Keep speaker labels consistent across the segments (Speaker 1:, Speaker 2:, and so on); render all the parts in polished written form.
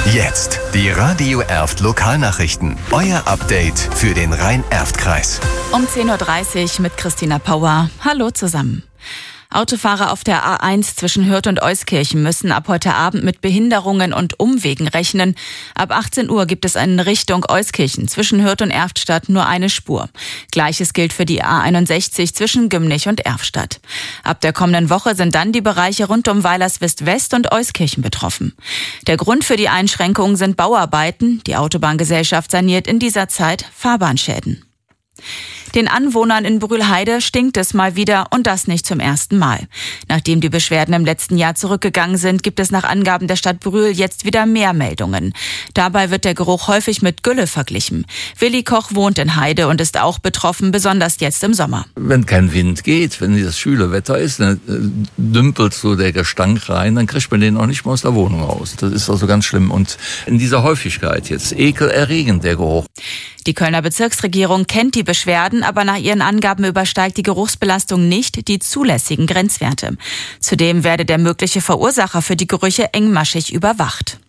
Speaker 1: Jetzt die Radio Erft Lokalnachrichten. Euer Update für den Rhein-Erft-Kreis.
Speaker 2: Um 10.30 Uhr mit Christina Pauer. Hallo zusammen. Autofahrer auf der A1 zwischen Hürth und Euskirchen müssen ab heute Abend mit Behinderungen und Umwegen rechnen. Ab 18 Uhr gibt es in Richtung Euskirchen zwischen Hürth und Erftstadt nur eine Spur. Gleiches gilt für die A61 zwischen Gümnich und Erftstadt. Ab der kommenden Woche sind dann die Bereiche rund um Weilerswist West und Euskirchen betroffen. Der Grund für die Einschränkungen sind Bauarbeiten. Die Autobahngesellschaft saniert in dieser Zeit Fahrbahnschäden. Den Anwohnern in Brühlheide stinkt es mal wieder und das nicht zum ersten Mal. Nachdem die Beschwerden im letzten Jahr zurückgegangen sind, gibt es nach Angaben der Stadt Brühl jetzt wieder mehr Meldungen. Dabei wird der Geruch häufig mit Gülle verglichen. Willi Koch wohnt in Heide und ist auch betroffen, besonders jetzt im Sommer.
Speaker 3: Wenn kein Wind geht, wenn das schwüle Wetter ist, dann dümpelt so der Gestank rein, dann kriegt man den auch nicht mehr aus der Wohnung raus. Das ist also ganz schlimm. Und in dieser Häufigkeit jetzt ekelerregend der Geruch.
Speaker 2: Die Kölner Bezirksregierung kennt die Beschwerden, aber nach ihren Angaben übersteigt die Geruchsbelastung nicht die zulässigen Grenzwerte. Zudem werde der mögliche Verursacher für die Gerüche engmaschig überwacht.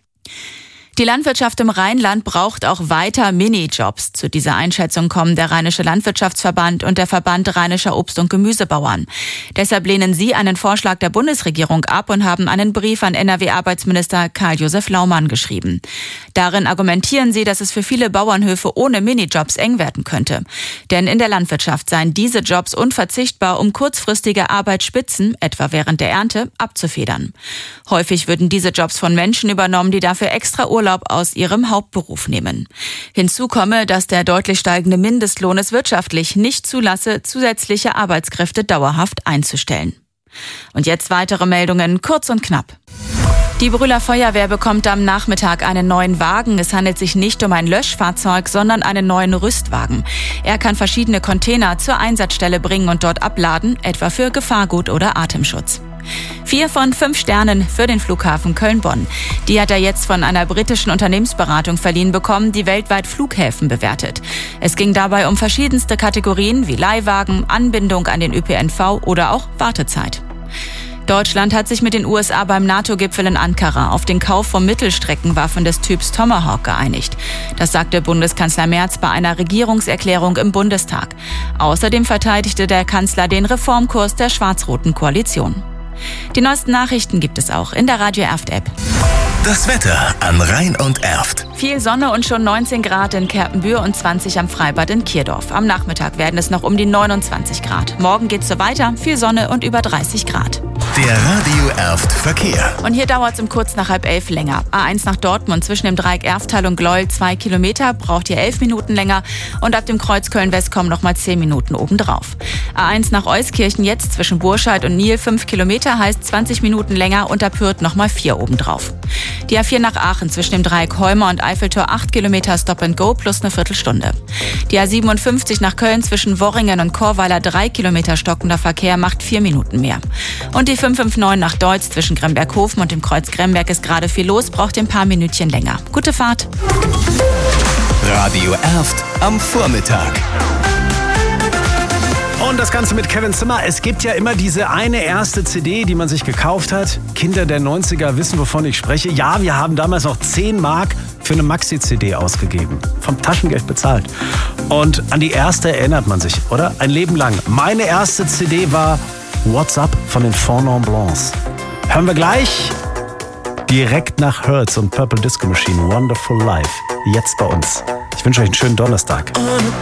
Speaker 2: Die Landwirtschaft im Rheinland braucht auch weiter Minijobs. Zu dieser Einschätzung kommen der Rheinische Landwirtschaftsverband und der Verband Rheinischer Obst- und Gemüsebauern. Deshalb lehnen sie einen Vorschlag der Bundesregierung ab und haben einen Brief an NRW-Arbeitsminister Karl-Josef Laumann geschrieben. Darin argumentieren sie, dass es für viele Bauernhöfe ohne Minijobs eng werden könnte. Denn in der Landwirtschaft seien diese Jobs unverzichtbar, um kurzfristige Arbeitsspitzen, etwa während der Ernte, abzufedern. Häufig würden diese Jobs von Menschen übernommen, die dafür extra Urlaub aus ihrem Hauptberuf nehmen. Hinzu komme, dass der deutlich steigende Mindestlohn es wirtschaftlich nicht zulasse, zusätzliche Arbeitskräfte dauerhaft einzustellen. Und jetzt weitere Meldungen, kurz und knapp. Die Brühler Feuerwehr bekommt am Nachmittag einen neuen Wagen. Es handelt sich nicht um ein Löschfahrzeug, sondern einen neuen Rüstwagen. Er kann verschiedene Container zur Einsatzstelle bringen und dort abladen, etwa für Gefahrgut oder Atemschutz. 4 von 5 Sternen für den Flughafen Köln-Bonn. Die hat er jetzt von einer britischen Unternehmensberatung verliehen bekommen, die weltweit Flughäfen bewertet. Es ging dabei um verschiedenste Kategorien wie Leihwagen, Anbindung an den ÖPNV oder auch Wartezeit. Deutschland hat sich mit den USA beim NATO-Gipfel in Ankara auf den Kauf von Mittelstreckenwaffen des Typs Tomahawk geeinigt. Das sagte Bundeskanzler Merz bei einer Regierungserklärung im Bundestag. Außerdem verteidigte der Kanzler den Reformkurs der schwarz-roten Koalition. Die neuesten Nachrichten gibt es auch in der Radio Erft-App.
Speaker 1: Das Wetter an Rhein und Erft.
Speaker 2: Viel Sonne und schon 19 Grad in Kerpenbühr und 20 am Freibad in Kierdorf. Am Nachmittag werden es noch um die 29 Grad. Morgen geht's so weiter, viel Sonne und über 30 Grad.
Speaker 1: Der Radio Erft Verkehr.
Speaker 2: Und hier dauert es um kurz nach 10:30 länger. A1 nach Dortmund zwischen dem Dreieck Erftal und Gleuel 2 Kilometer, braucht ihr 11 Minuten länger. Und ab dem Kreuz Köln-West kommen nochmal 10 Minuten obendrauf. A1 nach Euskirchen jetzt zwischen Burscheid und Nil 5 Kilometer, heißt 20 Minuten länger und ab Hürth nochmal 4 obendrauf. Die A4 nach Aachen zwischen dem Dreieck Heumer und Eiffeltor 8 Kilometer Stop and Go plus eine Viertelstunde. Die A57 nach Köln zwischen Worringen und Chorweiler 3 Kilometer stockender Verkehr macht 4 Minuten mehr. Und die 559 nach Deutz zwischen Gremberghofen und dem Kreuz Gremberg ist gerade viel los, braucht ein paar Minütchen länger. Gute Fahrt.
Speaker 1: Radio Erft am Vormittag.
Speaker 4: Und das Ganze mit Kevin Zimmer. Es gibt ja immer diese eine erste CD, die man sich gekauft hat. Kinder der 90er wissen, wovon ich spreche. Ja, wir haben damals auch 10 Mark für eine Maxi-CD ausgegeben. Vom Taschengeld bezahlt. Und an die erste erinnert man sich, oder? Ein Leben lang. Meine erste CD war What's Up von den Four Non Blondes. Hören wir gleich direkt nach Hertz und Purple Disco Machine. Wonderful Life. Jetzt bei uns. Ich wünsche euch einen schönen Donnerstag.